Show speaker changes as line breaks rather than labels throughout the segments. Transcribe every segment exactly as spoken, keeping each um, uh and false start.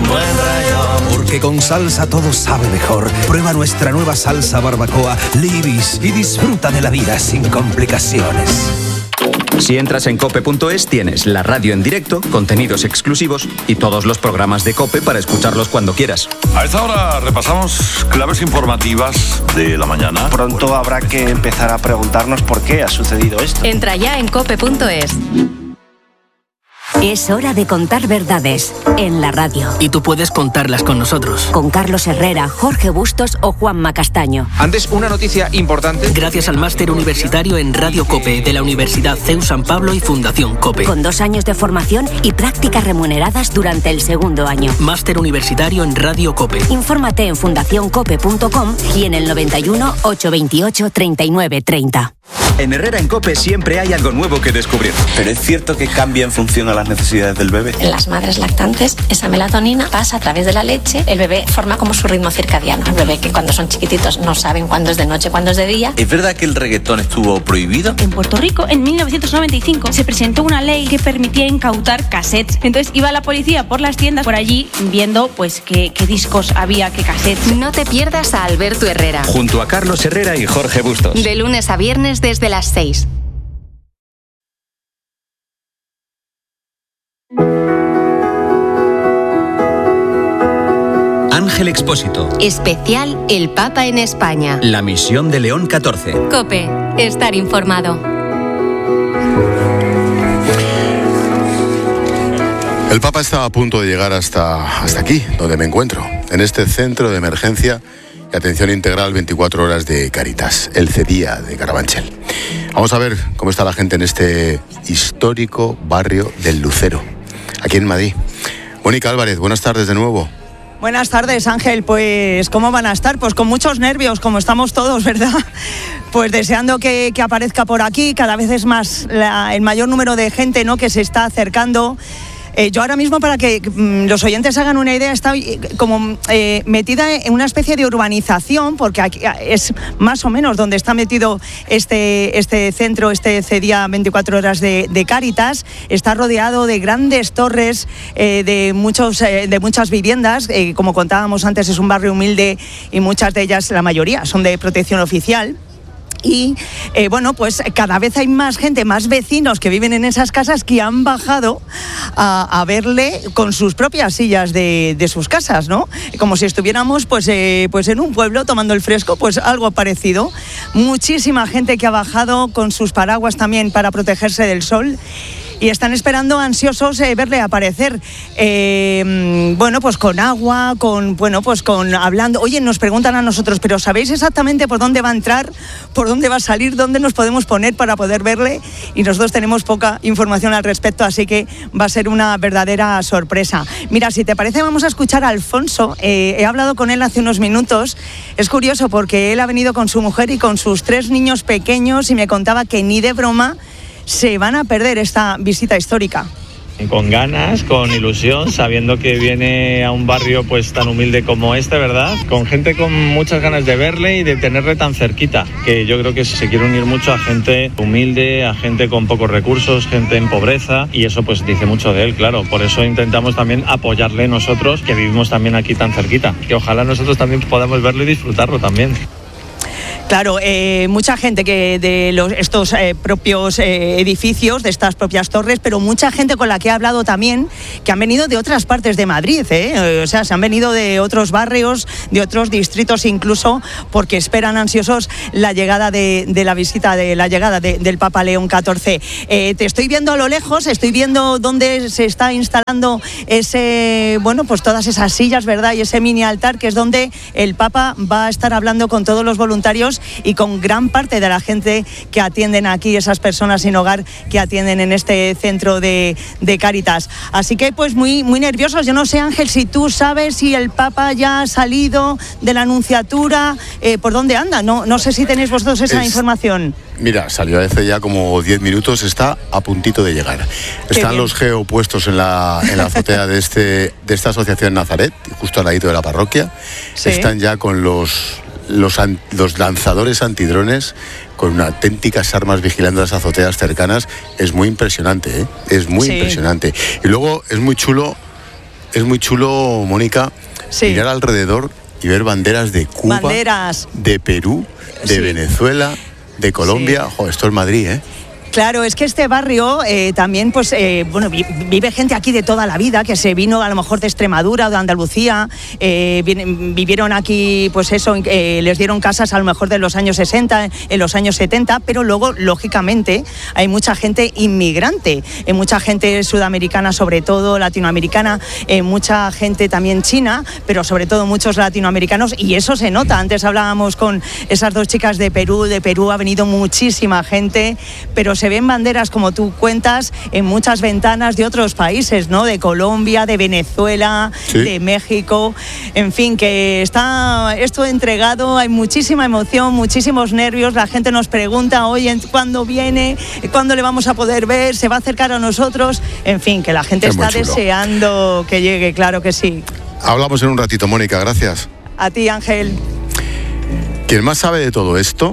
buen rayón.
Porque con salsa todo sabe mejor. Prueba nuestra nueva salsa barbacoa Libis y disfruta de la vida sin complicaciones.
Si entras en cope punto es, tienes la radio en directo, contenidos exclusivos y todos los programas de COPE para escucharlos cuando quieras.
A esta hora repasamos claves informativas de la mañana.
Pronto habrá que empezar a preguntarnos por qué ha sucedido esto.
Entra ya en cope punto es.
Es hora de contar verdades en la radio.
Y tú puedes contarlas con nosotros.
Con Carlos Herrera, Jorge Bustos o Juanma Castaño.
Antes, una noticia importante.
Gracias al máster universitario en Radio COPE de la Universidad C E U San Pablo y Fundación COPE.
Con dos años de formación y prácticas remuneradas durante el segundo año.
Máster universitario en Radio COPE.
Infórmate en fundación cope punto com y en el noventa y uno, ochocientos veintiocho, treinta y nueve treinta.
En Herrera en COPE siempre hay algo nuevo que descubrir.
¿Pero es cierto que cambia en función a las necesidades del bebé?
En las madres lactantes, esa melatonina pasa a través de la leche, el bebé forma como su ritmo circadiano. El bebé que cuando son chiquititos no saben cuándo es de noche, cuándo es de día.
¿Es verdad que el reggaetón estuvo prohibido?
En Puerto Rico, en mil novecientos noventa y cinco, se presentó una ley que permitía incautar cassettes. Entonces iba la policía por las tiendas por allí viendo pues qué, qué discos había, qué cassettes.
No te pierdas a Alberto Herrera.
Junto a Carlos Herrera y Jorge Bustos.
De lunes a viernes desde las seis.
Ángel Expósito.
Especial El Papa en España.
La misión de León catorce.
COPE. Estar informado.
El Papa está a punto de llegar hasta, hasta aquí, donde me encuentro, en este centro de emergencia y atención integral veinticuatro horas de Cáritas, el CEDIA de Carabanchel. Vamos a ver cómo está la gente en este histórico barrio del Lucero, aquí en Madrid. Mónica Álvarez, buenas tardes de nuevo.
Buenas tardes, Ángel. Pues, ¿cómo van a estar? Pues con muchos nervios, como estamos todos, ¿verdad? Pues deseando que, que aparezca por aquí. Cada vez es más la, el mayor número de gente, ¿no?, que se está acercando. Eh, yo ahora mismo, para que mm, los oyentes hagan una idea, estoy como eh, metida en una especie de urbanización, porque aquí es más o menos donde está metido este, este centro, este CEDIA veinticuatro horas de, de Cáritas. Está rodeado de grandes torres, eh, de, muchos, eh, de muchas viviendas. Eh, como contábamos antes, es un barrio humilde y muchas de ellas, la mayoría, son de protección oficial. Y eh, bueno, pues cada vez hay más gente, más vecinos que viven en esas casas que han bajado a, a verle con sus propias sillas de, de sus casas, ¿no? Como si estuviéramos pues, eh, pues en un pueblo tomando el fresco, pues algo parecido. Muchísima gente que ha bajado con sus paraguas también para protegerse del sol. Y están esperando ansiosos eh, verle aparecer, eh, bueno, pues con agua, con, bueno, pues con hablando. Oye, nos preguntan a nosotros, pero ¿sabéis exactamente por dónde va a entrar, por dónde va a salir, dónde nos podemos poner para poder verle? Y nosotros tenemos poca información al respecto, así que va a ser una verdadera sorpresa. Mira, si te parece, vamos a escuchar a Alfonso. Eh, he hablado con él hace unos minutos. Es curioso porque él ha venido con su mujer y con sus tres niños pequeños y me contaba que ni de broma se van a perder esta visita histórica.
Con ganas, con ilusión, sabiendo que viene a un barrio pues tan humilde como este, ¿verdad? Con gente con muchas ganas de verle y de tenerle tan cerquita, que yo creo que se quiere unir mucho a gente humilde, a gente con pocos recursos, gente en pobreza, y eso pues dice mucho de él, claro. Por eso intentamos también apoyarle nosotros, que vivimos también aquí tan cerquita, que ojalá nosotros también podamos verlo y disfrutarlo también.
Claro, eh, mucha gente que de los, estos eh, propios eh, edificios, de estas propias torres, pero mucha gente con la que he hablado también, que han venido de otras partes de Madrid, ¿eh? O sea, se han venido de otros barrios, de otros distritos incluso, porque esperan ansiosos la llegada de, de la visita, de la llegada de, del Papa León catorce. Eh, te estoy viendo a lo lejos, estoy viendo dónde se está instalando ese, bueno, pues todas esas sillas, ¿verdad? Y ese mini altar, que es donde el Papa va a estar hablando con todos los voluntarios y con gran parte de la gente que atienden aquí, esas personas sin hogar que atienden en este centro de, de Cáritas. Así que pues muy, muy nerviosos. Yo no sé, Ángel, si tú sabes si el Papa ya ha salido de la Anunciatura, eh, ¿por dónde anda? No, no sé si tenéis vosotros esa es, información.
Mira, salió hace ya como diez minutos, está a puntito de llegar. Qué Están bien. Los geo puestos en la, en la azotea de, este, de esta asociación Nazaret, justo al ladito de la parroquia. Sí. Están ya con los... Los, an, los lanzadores antidrones con auténticas armas vigilando las azoteas cercanas. Es muy impresionante, ¿eh? Es muy sí. impresionante. Y luego es muy chulo es muy chulo, Mónica,
sí.
mirar alrededor y ver banderas de Cuba,
banderas.
de Perú, de
sí.
Venezuela, de Colombia. Sí. Jo, esto es Madrid, ¿eh?
Claro, es que este barrio eh, también, pues, eh, bueno, vive gente aquí de toda la vida, que se vino a lo mejor de Extremadura o de Andalucía, eh, vienen, vivieron aquí, pues eso, eh, les dieron casas a lo mejor de los años sesenta, en los años setenta, pero luego, lógicamente, hay mucha gente inmigrante, eh, mucha gente sudamericana sobre todo, latinoamericana, eh, mucha gente también china, pero sobre todo muchos latinoamericanos, y eso se nota. Antes hablábamos con esas dos chicas de Perú, de Perú ha venido muchísima gente, pero se ven banderas, como tú cuentas, en muchas ventanas de otros países, ¿no? De Colombia, de Venezuela, sí. de México, en fin, que está esto entregado, hay muchísima emoción, muchísimos nervios, la gente nos pregunta, oye, ¿cuándo viene? ¿Cuándo le vamos a poder ver? ¿Se va a acercar a nosotros? En fin, que la gente es está deseando que llegue, claro que sí.
Hablamos en un ratito, Mónica, gracias.
A ti, Ángel.
¿Quién más sabe de todo esto?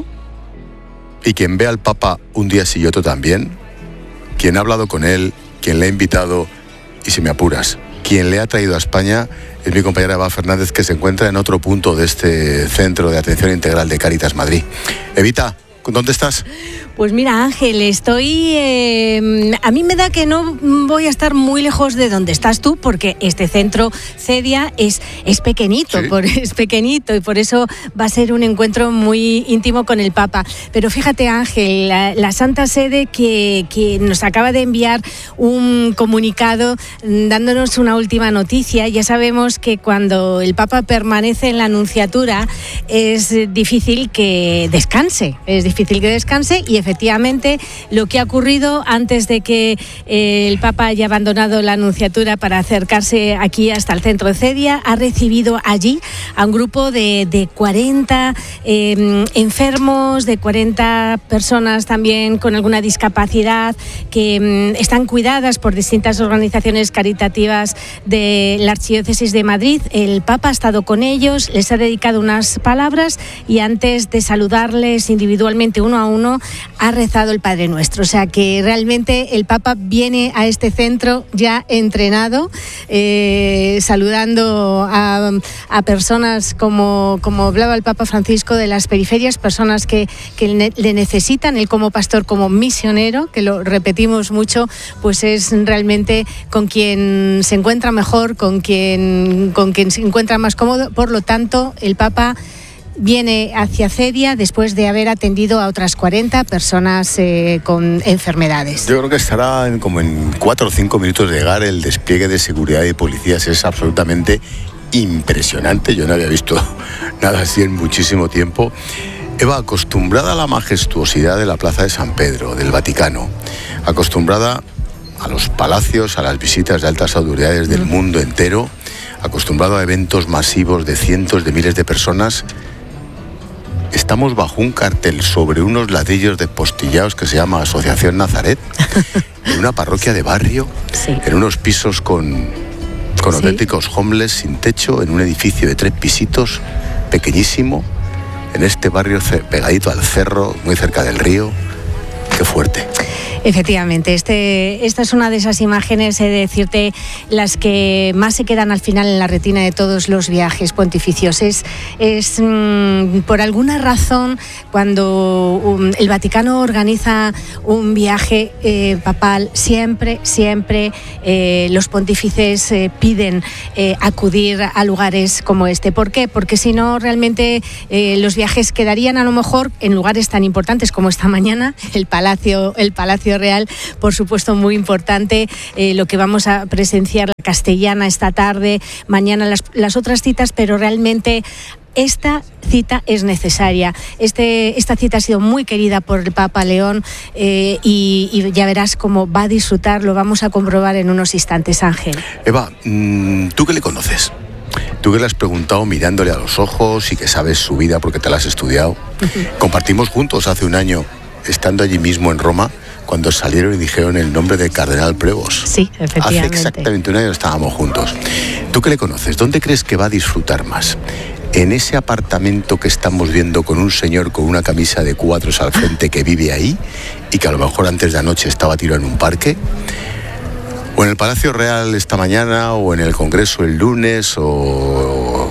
Y quien ve al Papa un día sí y otro también, quien ha hablado con él, quien le ha invitado, y si me apuras, quien le ha traído a España, es mi compañera Eva Fernández, que se encuentra en otro punto de este Centro de Atención Integral de Cáritas Madrid. Evita, ¿dónde estás?
Pues mira, Ángel, estoy... Eh, a mí me da que no voy a estar muy lejos de donde estás tú, porque este centro Cedia es, es pequeñito, ¿sí? por, es pequeñito y por eso va a ser un encuentro muy íntimo con el Papa. Pero fíjate, Ángel, la, la Santa Sede que, que nos acaba de enviar un comunicado dándonos una última noticia. Ya sabemos que cuando el Papa permanece en la Nunciatura es difícil que descanse, es difícil que descanse y efectivamente lo que ha ocurrido antes de que eh, el Papa haya abandonado la Nunciatura para acercarse aquí hasta el centro de Cedia, ha recibido allí a un grupo de, de cuarenta eh, enfermos, de cuarenta personas también con alguna discapacidad que eh, están cuidadas por distintas organizaciones caritativas de la Archidiócesis de Madrid. El Papa ha estado con ellos, les ha dedicado unas palabras y antes de saludarles individualmente uno a uno ha rezado el Padre Nuestro. O sea que realmente el Papa viene a este centro ya entrenado, eh, saludando a, a personas como, como hablaba el Papa Francisco de las periferias, personas que, que le, le necesitan. Él como pastor, como misionero, que lo repetimos mucho, pues es realmente con quien se encuentra mejor, con quien, con quien se encuentra más cómodo. Por lo tanto, el Papa viene hacia Cedia después de haber atendido a otras cuarenta personas eh, con enfermedades.
Yo creo que estará en, como en cuatro o cinco minutos de llegar. El despliegue de seguridad y policías es absolutamente impresionante. Yo no había visto nada así en muchísimo tiempo. Eva, acostumbrada a la majestuosidad de la Plaza de San Pedro, del Vaticano, acostumbrada a los palacios, a las visitas de altas autoridades del mundo entero, acostumbrado a eventos masivos de cientos de miles de personas, estamos bajo un cartel sobre unos ladrillos despostillados que se llama Asociación Nazaret, en una parroquia de barrio, sí. en unos pisos con, con ¿Sí? auténticos homeless sin techo, en un edificio de tres pisitos, pequeñísimo, en este barrio pegadito al cerro, muy cerca del río. Qué fuerte.
Efectivamente, este, esta es una de esas imágenes, he de decirte, las que más se quedan al final en la retina de todos los viajes pontificios. Es, es mmm, por alguna razón, cuando um, el Vaticano organiza un viaje eh, papal, siempre, siempre eh, los pontífices eh, piden eh, acudir a lugares como este. ¿Por qué? Porque si no, realmente eh, los viajes quedarían a lo mejor en lugares tan importantes como esta mañana, el Palacio, el Palacio Real, por supuesto muy importante, eh, lo que vamos a presenciar, la Castellana esta tarde, mañana las, las otras citas, pero realmente esta cita es necesaria. Este, esta cita ha sido muy querida por el Papa León eh, y, y ya verás cómo va a disfrutar, lo vamos a comprobar en unos instantes, Ángel.
Eva, ¿tú qué le conoces? Tú que le has preguntado mirándole a los ojos y que sabes su vida porque te la has estudiado. Uh-huh. Compartimos juntos hace un año, estando allí mismo en Roma, cuando salieron y dijeron el nombre del cardenal Prevost.
Sí, efectivamente.
Hace exactamente un año estábamos juntos. ¿Tú qué le conoces? ¿Dónde crees que va a disfrutar más? ¿En ese apartamento que estamos viendo con un señor con una camisa de cuadros al frente que vive ahí y que a lo mejor antes de anoche estaba tirado en un parque? ¿O en el Palacio Real esta mañana, o en el Congreso el lunes, o...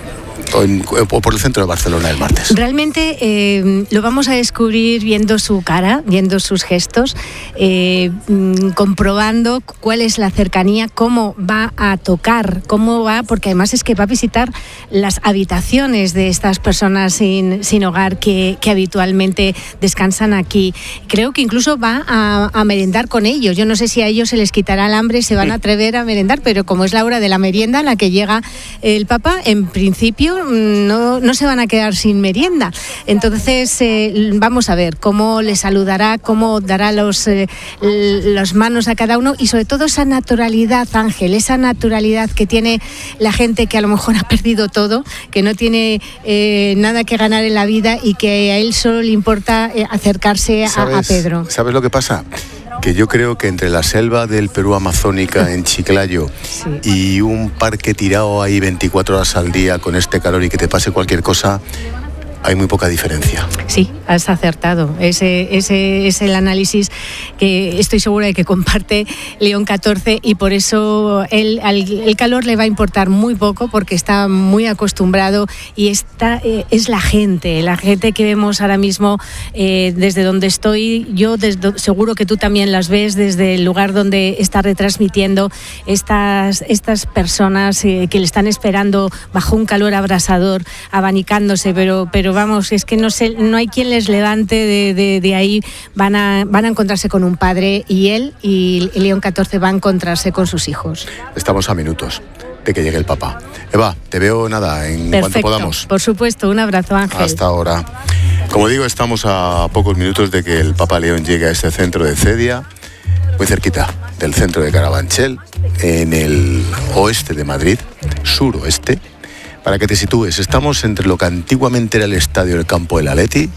O, en, o por el centro de Barcelona el martes.
Realmente eh, lo vamos a descubrir viendo su cara, viendo sus gestos, eh, comprobando cuál es la cercanía, cómo va a tocar, cómo va, porque además es que va a visitar las habitaciones de estas personas sin, sin hogar que, que habitualmente descansan aquí. Creo que incluso va a, a merendar con ellos. Yo no sé si a ellos se les quitará el hambre, se van a atrever a merendar, pero como es la hora de la merienda a la que llega el Papa, en principio No, no se van a quedar sin merienda. Entonces eh, vamos a ver cómo les saludará, cómo dará los eh, las manos a cada uno, y sobre todo esa naturalidad, Ángel, esa naturalidad que tiene la gente que a lo mejor ha perdido todo, que no tiene eh, nada que ganar en la vida y que a él solo le importa eh, acercarse a, a Pedro.
¿Sabes lo que pasa? Que yo creo que entre la selva del Perú amazónica en Chiclayo, sí, y un parque tirado ahí veinticuatro horas al día con este calor y que te pase cualquier cosa, hay muy poca diferencia.
Sí, has acertado. Ese, ese es el análisis que estoy segura de que comparte León catorce, y por eso él, el calor le va a importar muy poco, porque está muy acostumbrado, y está, eh, es la gente, la gente que vemos ahora mismo eh, desde donde estoy. Yo desde, seguro que tú también las ves desde el lugar donde está retransmitiendo, estas, estas personas eh, que le están esperando bajo un calor abrasador, abanicándose, pero, pero vamos, es que no sé, no hay quien les levante de, de, de ahí. Van a, van a encontrarse con un padre, y él y León catorce va a encontrarse con sus hijos.
Estamos a minutos de que llegue el Papa. Eva, te veo nada en
Perfecto,
cuanto podamos.
Por supuesto, un abrazo, Ángel.
Hasta ahora. Como digo, estamos a pocos minutos de que el Papa León llegue a este centro de Cedia, muy cerquita del centro de Carabanchel, en el oeste de Madrid, suroeste. Para que te sitúes, estamos entre lo que antiguamente era el estadio del campo del Atleti,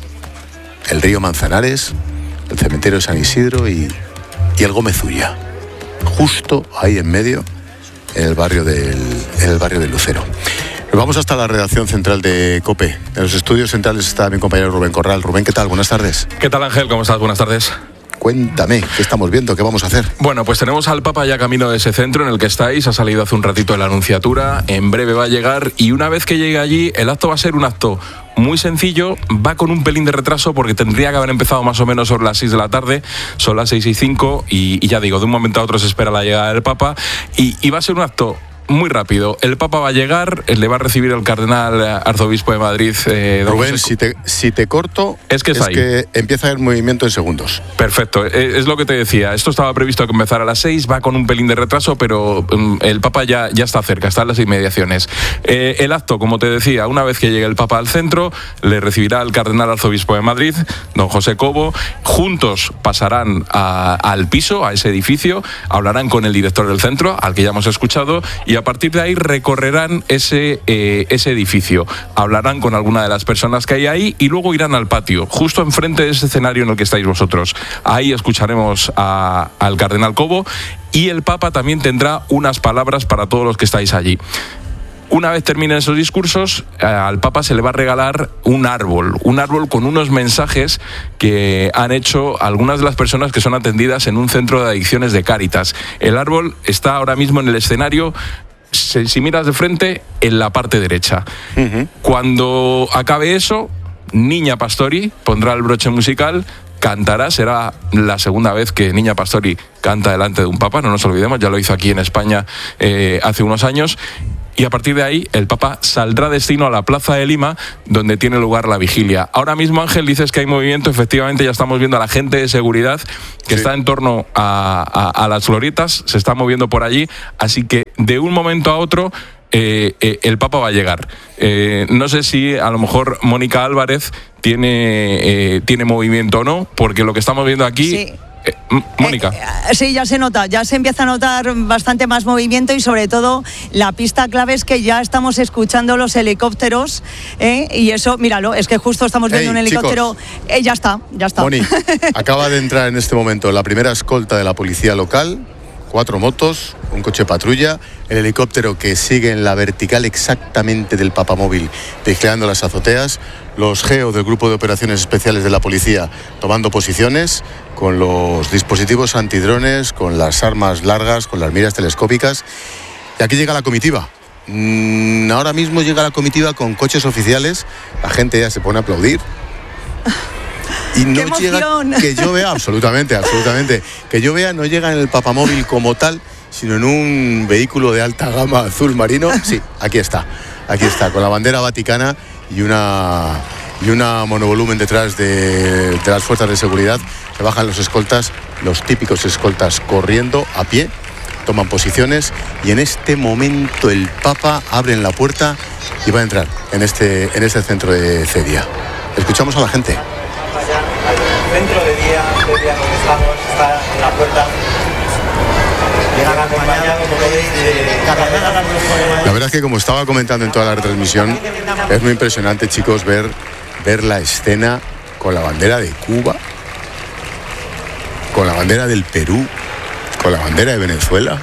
el río Manzanares, el cementerio de San Isidro y, y el Gómez Ulla, justo ahí en medio, en el barrio del, en el barrio del Lucero. Nos vamos hasta la redacción central de COPE. En los estudios centrales está mi compañero Rubén Corral. Rubén, ¿qué tal? Buenas tardes.
¿Qué tal, Ángel? ¿Cómo estás? Buenas tardes.
Cuéntame, ¿qué estamos viendo? ¿Qué vamos a hacer?
Bueno, pues tenemos al Papa ya camino de ese centro en el que estáis. Ha salido hace un ratito de la Anunciatura. En breve va a llegar, y una vez que llegue allí, el acto va a ser un acto muy sencillo. Va con un pelín de retraso porque tendría que haber empezado más o menos sobre las seis de la tarde. Son las seis y cinco y, y ya digo, de un momento a otro se espera la llegada del Papa, y, y va a ser un acto muy rápido. El Papa va a llegar, le va a recibir el cardenal arzobispo de Madrid. Eh,
Rubén,
José...
si, te, si te corto,
es, que, es,
es que empieza el movimiento en segundos.
Perfecto, es lo que te decía. Esto estaba previsto que empezara a las seis, va con un pelín de retraso, pero um, el Papa ya, ya está cerca, está en las inmediaciones. Eh, el acto, como te decía, una vez que llegue el Papa al centro, le recibirá el cardenal arzobispo de Madrid, don José Cobo. Juntos pasarán a, al piso, a ese edificio, hablarán con el director del centro, al que ya hemos escuchado, y a partir de ahí recorrerán ese, eh, ese edificio, hablarán con alguna de las personas que hay ahí, y luego irán al patio, justo enfrente de ese escenario en el que estáis vosotros. Ahí escucharemos a, al cardenal Cobo, y el Papa también tendrá unas palabras para todos los que estáis allí. Una vez terminen esos discursos, eh, al Papa se le va a regalar un árbol, un árbol con unos mensajes que han hecho algunas de las personas que son atendidas en un centro de adicciones de Cáritas. El árbol está ahora mismo en el escenario, si, si miras de frente, en la parte derecha. Uh-huh. Cuando acabe eso, Niña Pastori pondrá el broche musical, cantará, será la segunda vez que Niña Pastori canta delante de un Papa, no nos olvidemos, ya lo hizo aquí en España eh, hace unos años. Y a partir de ahí, el Papa saldrá destino a la Plaza de Lima, donde tiene lugar la vigilia. Ahora mismo, Ángel, dices que hay movimiento. Efectivamente, ya estamos viendo a la gente de seguridad que sí. está en torno a, a, a las glorietas, se está moviendo por allí. Así que, de un momento a otro, eh, eh, el Papa va a llegar. Eh, no sé si, a lo mejor, Mónica Álvarez tiene, eh, tiene movimiento o no, porque lo que estamos viendo aquí...
Sí.
Eh, Mónica.
Eh, sí, ya se nota, ya se empieza a notar bastante más movimiento, y sobre todo la pista clave es que ya estamos escuchando los helicópteros, ¿eh? Y eso, míralo, es que justo estamos viendo Ey, un helicóptero. Eh, ya está, ya está.
Moni, acaba de entrar en este momento la primera escolta de la policía local cuatro motos, un coche patrulla, el helicóptero que sigue en la vertical exactamente del papamóvil, vigilando las azoteas, los GEO del Grupo de Operaciones Especiales de la Policía tomando posiciones, con los dispositivos antidrones, con las armas largas, con las miras telescópicas. Y aquí llega la comitiva. Mm, ahora mismo llega la comitiva con coches oficiales, la gente ya se pone a aplaudir. Y no llega, que yo vea, absolutamente, absolutamente, que yo vea, no llega en el papamóvil como tal, sino en un vehículo de alta gama azul marino. Sí, aquí está, aquí está, con la bandera vaticana y una, y una monovolumen detrás de, de las fuerzas de seguridad. Se bajan los escoltas, los típicos escoltas corriendo a pie, toman posiciones y en este momento el Papa abre la puerta y va a entrar en este, en este centro de Cedia. Escuchamos a la gente.
Centro de día, de día donde estamos, está en la puerta. Llegan acompañados, como veis, de carreteras.
La verdad es que, como estaba comentando en toda la retransmisión, es muy impresionante, chicos, ver, ver la escena con la bandera de Cuba, con la bandera del Perú, con la bandera de Venezuela.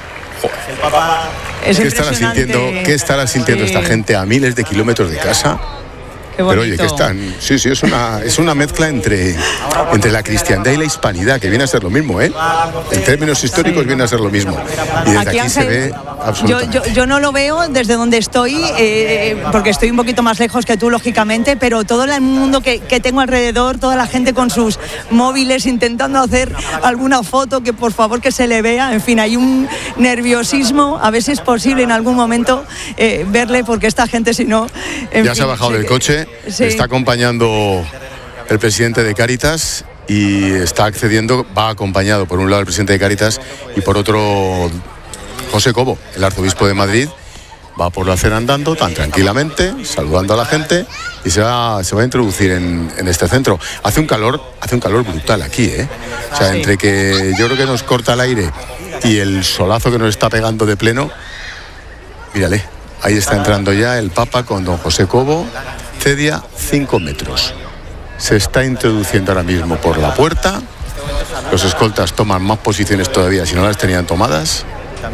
Joder. ¿Qué estará sintiendo, qué estará sintiendo sí. esta gente a miles de kilómetros de casa? Pero oye, que están, sí, sí, es una, es una mezcla entre, entre la cristiandad y la hispanidad, que viene a ser lo mismo, ¿eh? En términos históricos sí. viene a ser lo mismo. Y desde aquí, aquí se ve absolutamente.
Yo, yo, yo no lo veo desde donde estoy, eh, porque estoy un poquito más lejos que tú, lógicamente, pero todo el mundo que, que tengo alrededor, toda la gente con sus móviles intentando hacer alguna foto, que por favor que se le vea. En fin, hay un nerviosismo, a ver si es posible en algún momento eh, verle, porque esta gente, si no...
Ya
fin,
se ha bajado
sí,
del coche. Sí. Está acompañando el presidente de Cáritas y está accediendo, va acompañado por un lado el presidente de Cáritas y por otro José Cobo, el arzobispo de Madrid. Va por la acera andando tan tranquilamente, saludando a la gente y se va, se va a introducir en, en este centro. Hace un calor, hace un calor brutal aquí, ¿eh? O sea, entre que yo creo que nos corta el aire y el solazo que nos está pegando de pleno. Mírale, ahí está entrando ya el Papa con don José Cobo. Cedia, cinco metros. Se está introduciendo ahora mismo por la puerta. Los escoltas toman más posiciones todavía si no las tenían tomadas.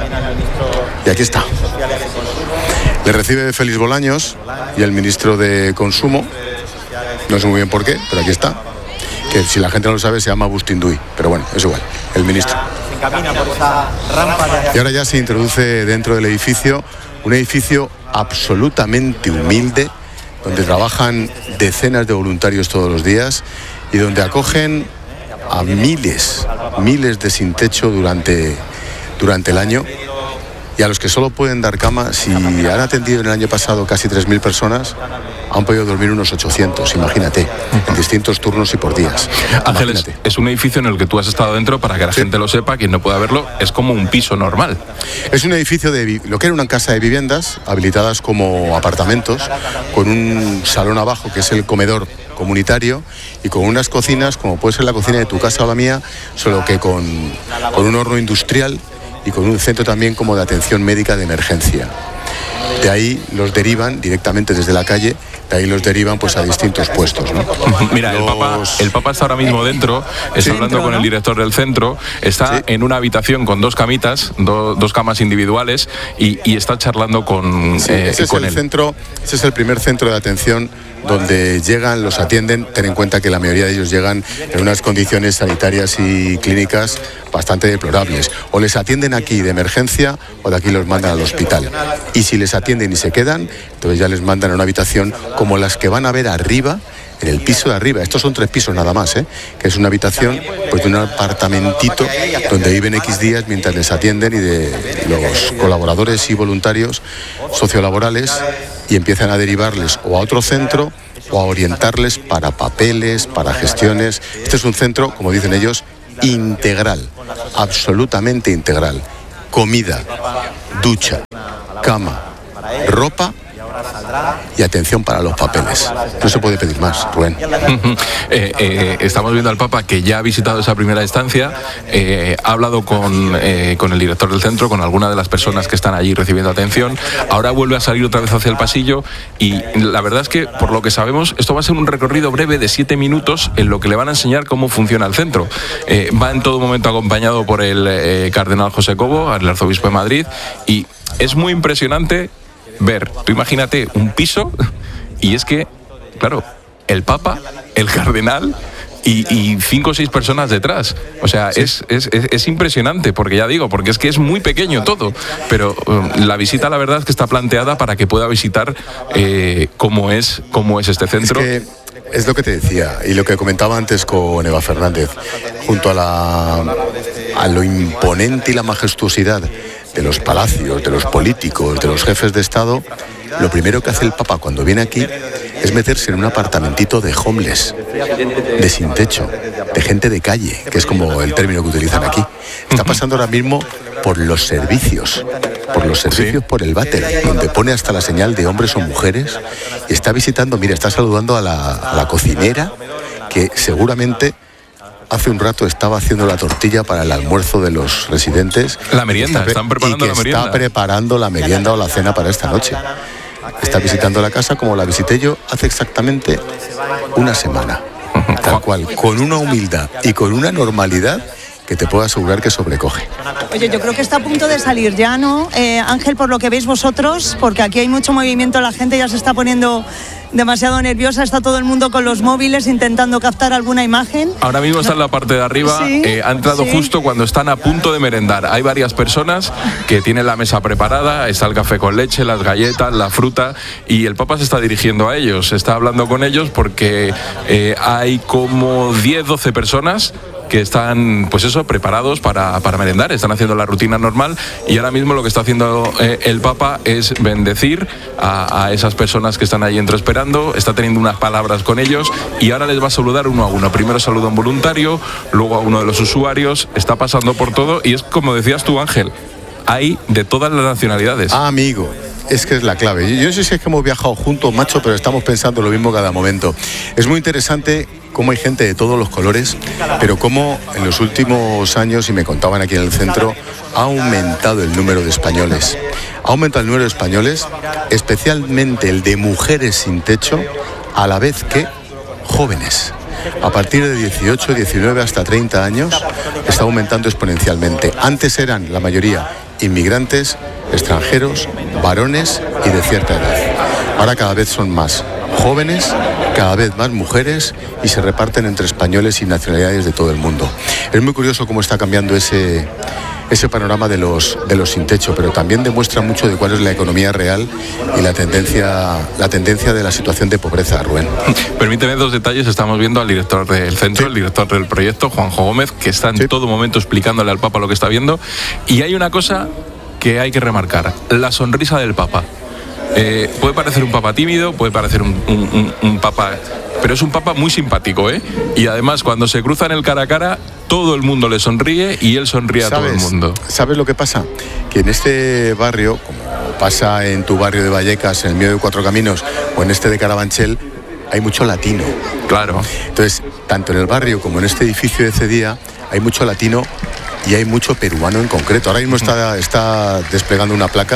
Y aquí está. Le recibe Félix Bolaños y el ministro de Consumo. No sé muy bien por qué, pero aquí está. Que si la gente no lo sabe se llama Agustín Duy. Pero bueno, es igual, el ministro. Y ahora ya se introduce dentro del edificio, un edificio absolutamente humilde, donde trabajan decenas de voluntarios todos los días y donde acogen a miles, miles de sin techo durante, durante el año, y a los que solo pueden dar cama. Si han atendido en el año pasado casi tres mil personas, han podido dormir unos ochocientos, imagínate, en distintos turnos y por días.
Ángeles, es un edificio en el que tú has estado dentro, para que la sí. gente lo sepa, quien no pueda verlo, es como un piso normal.
Es un edificio de lo que era una casa de viviendas, habilitadas como apartamentos, con un salón abajo que es el comedor comunitario y con unas cocinas, como puede ser la cocina de tu casa o la mía, solo que con, con un horno industrial y con un centro también como de atención médica de emergencia. De ahí los derivan directamente desde la calle, de ahí los derivan pues a distintos puestos, ¿no?
Mira, los... el, Papa, el Papa está ahora mismo dentro, está sí, hablando dentro, con ¿no? el director del centro, está sí. en una habitación con dos camitas, do, dos camas individuales y, y está charlando con,
sí,
eh,
ese
con
es el
él.
Centro, ese es el primer centro de atención donde llegan, los atienden. Ten en cuenta que la mayoría de ellos llegan en unas condiciones sanitarias y clínicas bastante deplorables. O les atienden aquí de emergencia o de aquí los mandan al hospital. Y si les atienden y se quedan, entonces ya les mandan a una habitación como las que van a ver arriba, en el piso de arriba. Estos son tres pisos nada más, ¿eh? Que es una habitación pues de un apartamentito donde viven X días mientras les atienden, y de los colaboradores y voluntarios sociolaborales, y empiezan a derivarles o a otro centro o a orientarles para papeles, para gestiones. Este es un centro, como dicen ellos, integral, absolutamente integral. Comida, ducha, cama, ropa y atención para los papeles. No se puede pedir más, Rubén.
eh, eh, estamos viendo al Papa que ya ha visitado esa primera estancia, eh, ha hablado con, eh, con el director del centro, con alguna de las personas que están allí recibiendo atención, ahora vuelve a salir otra vez hacia el pasillo y la verdad es que, por lo que sabemos, esto va a ser un recorrido breve de siete minutos en lo que le van a enseñar cómo funciona el centro. Eh, va en todo momento acompañado por el eh, cardenal José Cobo, el arzobispo de Madrid, y es muy impresionante ver, tú imagínate un piso y es que, claro, el Papa, el cardenal y, y cinco o seis personas detrás. O sea, sí. es, es, es, es impresionante, porque ya digo, porque es que es muy pequeño todo, pero um, la visita, la verdad es que está planteada para que pueda visitar eh, cómo es, cómo es este centro.
Es que es lo que te decía y lo que comentaba antes con Eva Fernández, junto a, la, a lo imponente y la majestuosidad de los palacios, de los políticos, de los jefes de Estado, lo primero que hace el Papa cuando viene aquí es meterse en un apartamentito de homeless, de sin techo, de gente de calle, que es como el término que utilizan aquí. Está pasando ahora mismo por los servicios, por los servicios, por el váter, donde pone hasta la señal de hombres o mujeres, y está visitando, mira, está saludando a la, a la cocinera, que seguramente hace un rato estaba haciendo la tortilla para el almuerzo de los residentes.
La merienda, está, están preparando
y que
la merienda.
Está preparando la merienda o la cena para esta noche. Está visitando la casa como la visité yo hace exactamente una semana. Tal cual, con una humildad y con una normalidad que te puedo asegurar que sobrecoge.
Oye, yo creo que está a punto de salir ya, ¿no? Eh, Ángel, por lo que veis vosotros, porque aquí hay mucho movimiento, la gente ya se está poniendo demasiado nerviosa, está todo el mundo con los móviles intentando captar alguna imagen.
Ahora mismo está en la parte de arriba,
sí,
eh, ha entrado
sí.
justo cuando están a punto de merendar. Hay varias personas que tienen la mesa preparada, está el café con leche, las galletas, la fruta, y el Papa se está dirigiendo a ellos, está hablando con ellos porque eh, hay como diez, doce personas que están, pues eso, preparados para, para merendar, están haciendo la rutina normal, y ahora mismo lo que está haciendo eh, el Papa es bendecir a, a esas personas que están ahí entre esperando, está teniendo unas palabras con ellos y ahora les va a saludar uno a uno. Primero saluda a un voluntario, luego a uno de los usuarios, está pasando por todo y es como decías tú, Ángel, hay de todas las nacionalidades.
Ah, amigo. Es que es la clave. Yo no sé si es que hemos viajado juntos, macho, pero estamos pensando lo mismo cada momento. Es muy interesante cómo hay gente de todos los colores, pero cómo en los últimos años, y me contaban aquí en el centro, ha aumentado el número de españoles. Ha aumentado el número de españoles, especialmente el de mujeres sin techo, a la vez que jóvenes. A partir de dieciocho, diecinueve hasta treinta años está aumentando exponencialmente. Antes eran la mayoría inmigrantes, extranjeros, varones y de cierta edad. Ahora cada vez son más jóvenes, cada vez más mujeres y se reparten entre españoles y nacionalidades de todo el mundo. Es muy curioso cómo está cambiando ese, ese panorama de los, de los sin techo, pero también demuestra mucho de cuál es la economía real y la tendencia, la tendencia de la situación de pobreza, Rubén.
Permíteme dos detalles. Estamos viendo al director del centro, sí. el director del proyecto, Juanjo Gómez, que está en sí. todo momento explicándole al Papa lo que está viendo. Y hay una cosa que hay que remarcar, la sonrisa del Papa. Eh, puede parecer un Papa tímido, puede parecer un, un, un, un Papa, pero es un Papa muy simpático, ¿eh? Y además cuando se cruzan el cara a cara, todo el mundo le sonríe y él sonríe a todo el mundo.
¿Sabes lo que pasa? Que en este barrio, como pasa en tu barrio de Vallecas, en el mío de Cuatro Caminos, o en este de Carabanchel, hay mucho latino.
Claro.
Entonces, tanto en el barrio como en este edificio de Cedía, hay mucho latino y hay mucho peruano en concreto. Ahora mismo está, está desplegando una placa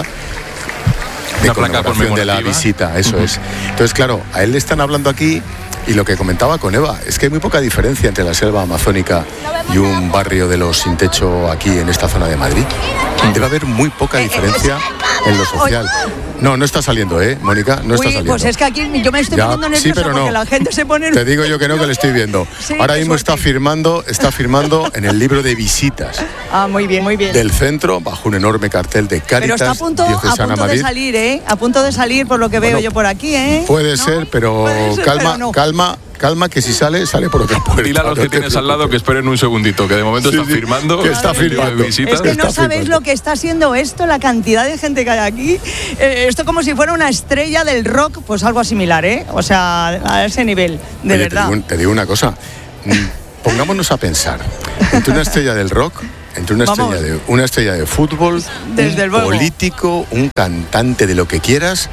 de conmemoración de la visita, eso uh-huh. es. Entonces, claro, a él le están hablando aquí, y lo que comentaba con Eva, es que hay muy poca diferencia entre la selva amazónica y un barrio de los sin techo aquí en esta zona de Madrid. Debe haber muy poca diferencia en lo social. No, no está saliendo, ¿eh, Mónica? No está
Uy,
saliendo.
Pues es que aquí yo me estoy
ya,
poniendo nerviosa
sí, pero
porque
no.
la gente se pone...
Te digo yo que no, que le estoy viendo.
Sí,
ahora mismo
suerte.
está firmando, está firmando en el libro de visitas.
Ah, muy bien, muy bien.
Del centro, bajo un enorme cartel de Cáritas,
pero está a punto, a punto
Madrid.
de salir, ¿eh? A punto de salir, por lo que veo bueno, yo por aquí, ¿eh?
Puede
¿no?
ser, pero
puede ser,
calma,
pero no.
calma. Calma, que si sale, sale por otra puerta.
Dile a los que tienes al lado que esperen un segundito, que de momento sí, está sí, firmando.
Que está firmando.
Es que no sabéis lo que está haciendo esto, la cantidad de gente que hay aquí. Eh, esto como si fuera una estrella del rock, pues algo similar, ¿eh? O sea, a ese nivel, de
Oye,
verdad.
Te digo, te digo una cosa. Pongámonos a pensar. Entre una estrella del rock, entre una estrella de, una estrella de fútbol,
Desde
un político, un cantante de lo que quieras,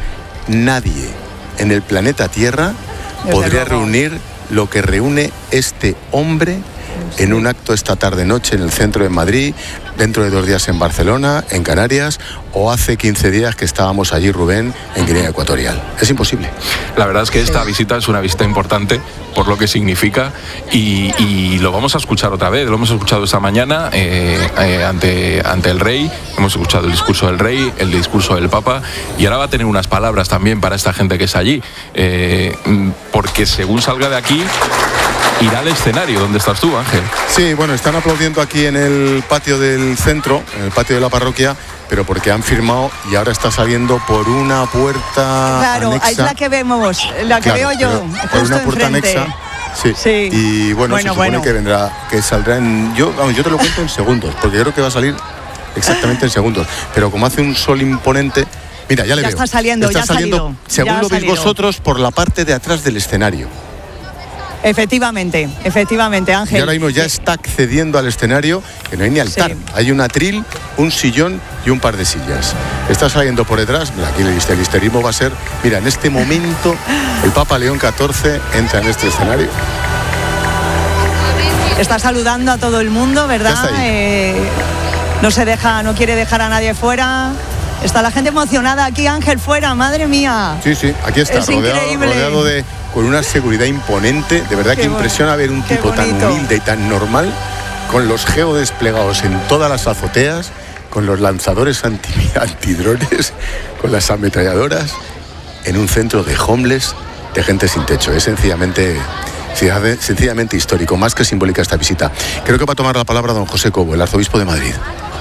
nadie en el planeta Tierra
Desde
podría
luego.
reunir lo que reúne este hombre en un acto esta tarde-noche en el centro de Madrid, dentro de dos días en Barcelona, en Canarias, o hace quince días que estábamos allí, Rubén, en Guinea Ecuatorial. Es imposible.
La verdad es que esta visita es una visita importante por lo que significa y, y lo vamos a escuchar otra vez. Lo hemos escuchado esta mañana eh, eh, ante, ante el rey, hemos escuchado el discurso del rey, el discurso del Papa, y ahora va a tener unas palabras también para esta gente que está allí, eh, porque según salga de aquí irá al escenario. ¿Dónde estás tú, Ángel?
Sí, bueno, están aplaudiendo aquí en el patio del centro, en el patio de la parroquia, pero porque han firmado y ahora está saliendo por una puerta
Claro,
anexa.
es la que vemos, la que
Claro,
veo yo,
pero
justo
por una puerta
enfrente.
anexa. Sí.
Sí.
Y bueno,
Bueno,
se supone
bueno.
que vendrá, que saldrá en. Yo, vamos, yo te lo cuento en segundos, porque creo que va a salir exactamente en segundos. Pero como hace un sol imponente. Mira, ya le
Ya
veo.
está saliendo,
está
ya ha
saliendo,
salido,
según
ya ha
lo veis
salido.
vosotros, por la parte de atrás del escenario.
Efectivamente, efectivamente, Ángel.
Y ahora mismo ya está accediendo al escenario, que no hay ni altar.
Sí.
Hay un atril, un sillón y un par de sillas. Está saliendo por detrás. Mira, aquí el hister- el histerismo va a ser. Mira, en este momento el Papa León catorce entra en este escenario.
Está saludando a todo el mundo, ¿verdad?
Ya está ahí.
Eh, no se deja, no quiere dejar a nadie fuera. Está la gente emocionada aquí, Ángel, fuera, madre mía.
Sí, sí, aquí está,
Es
rodeado,
increíble.
rodeado de. Con una seguridad imponente. De verdad
Qué
que
bo-
impresiona ver un
qué
tipo tan
bonito.
humilde y tan normal, con los geodesplegados en todas las azoteas, con los lanzadores anti, antidrones, con las ametralladoras, en un centro de homeless, de gente sin techo. Es sencillamente, sencillamente histórico, más que simbólica esta visita. Creo que va a tomar la palabra don José Cobo, el arzobispo de Madrid.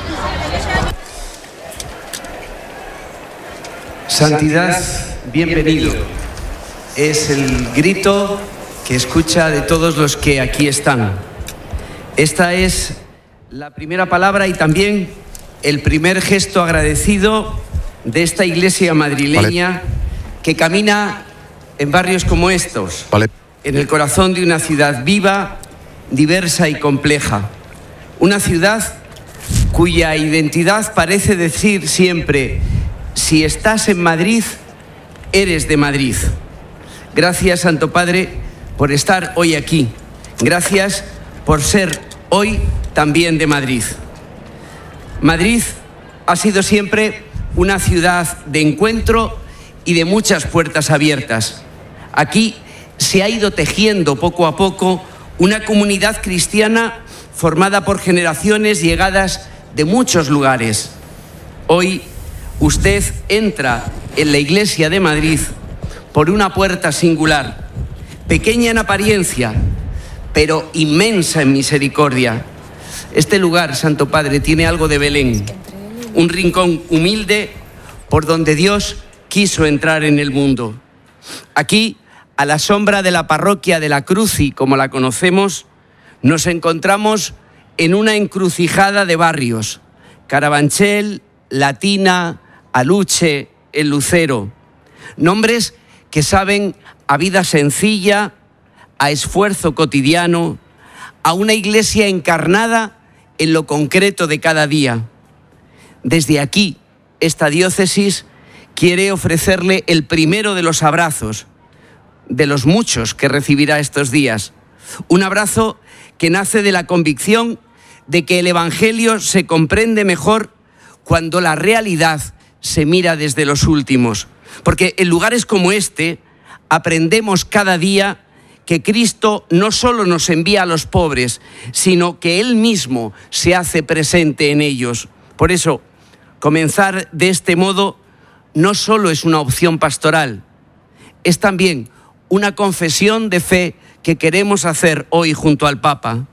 Santidad, bienvenido. Es el grito que escucha de todos los que aquí están. Esta es la primera palabra y también el primer gesto agradecido de esta iglesia madrileña vale. que camina en barrios como estos,
vale.
en el corazón de una ciudad viva, diversa y compleja. Una ciudad cuya identidad parece decir siempre: si estás en Madrid, eres de Madrid. Gracias, Santo Padre, por estar hoy aquí. Gracias por ser hoy también de Madrid. Madrid ha sido siempre una ciudad de encuentro y de muchas puertas abiertas. Aquí se ha ido tejiendo poco a poco una comunidad cristiana formada por generaciones llegadas de muchos lugares. Hoy usted entra en la Iglesia de Madrid por una puerta singular, pequeña en apariencia, pero inmensa en misericordia. Este lugar, Santo Padre, tiene algo de Belén, un rincón humilde por donde Dios quiso entrar en el mundo. Aquí, a la sombra de la parroquia de la Cruci, como la conocemos, nos encontramos en una encrucijada de barrios: Carabanchel, Latina, Aluche, El Lucero. Nombres que saben a vida sencilla, a esfuerzo cotidiano, a una iglesia encarnada en lo concreto de cada día. Desde aquí, esta diócesis quiere ofrecerle el primero de los abrazos, de los muchos que recibirá estos días. Un abrazo que nace de la convicción de que el Evangelio se comprende mejor cuando la realidad se mira desde los últimos. Porque en lugares como este aprendemos cada día que Cristo no solo nos envía a los pobres, sino que Él mismo se hace presente en ellos. Por eso, comenzar de este modo no solo es una opción pastoral, es también una confesión de fe que queremos hacer hoy junto al Papa.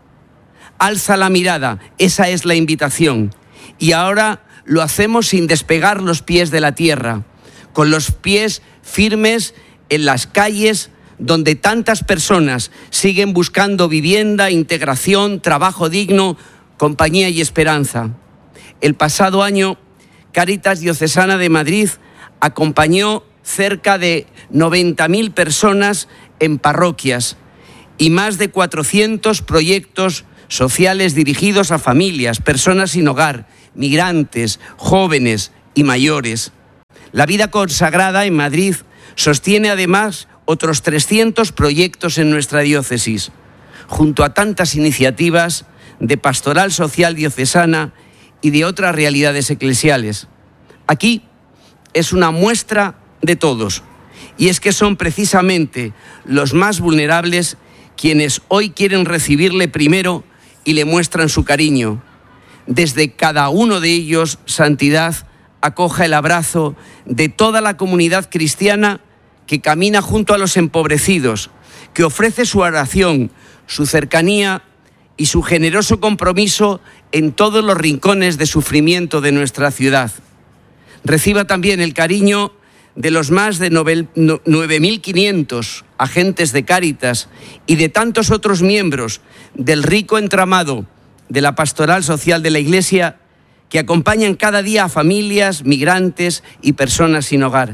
Alza la mirada, esa es la invitación. Y ahora lo hacemos sin despegar los pies de la tierra, con los pies firmes en las calles donde tantas personas siguen buscando vivienda, integración, trabajo digno, compañía y esperanza. El pasado año, Cáritas Diocesana de Madrid acompañó cerca de noventa mil personas en parroquias y más de cuatrocientos proyectos sociales dirigidos a familias, personas sin hogar, migrantes, jóvenes y mayores. La vida consagrada en Madrid sostiene además otros trescientos proyectos en nuestra diócesis, junto a tantas iniciativas de pastoral social diocesana y de otras realidades eclesiales. Aquí es una muestra de todos, y es que son precisamente los más vulnerables quienes hoy quieren recibirle primero y le muestran su cariño. Desde cada uno de ellos, Santidad acoja el abrazo de toda la comunidad cristiana que camina junto a los empobrecidos, que ofrece su oración, su cercanía y su generoso compromiso en todos los rincones de sufrimiento de nuestra ciudad. Reciba también el cariño de los más de nueve mil quinientos agentes de Cáritas y de tantos otros miembros del rico entramado de la pastoral social de la Iglesia que acompañan cada día a familias, migrantes y personas sin hogar.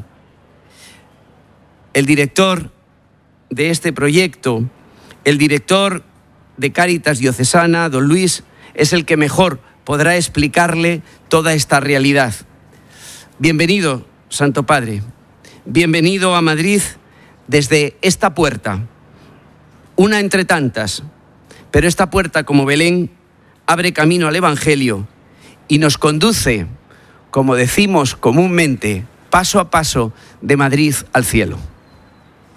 El director de este proyecto, el director de Cáritas Diocesana, don Luis, es el que mejor podrá explicarle toda esta realidad. Bienvenido, Santo Padre. Bienvenido a Madrid desde esta puerta, una entre tantas, pero esta puerta, como Belén, abre camino al Evangelio y nos conduce, como decimos comúnmente, paso a paso de Madrid al cielo.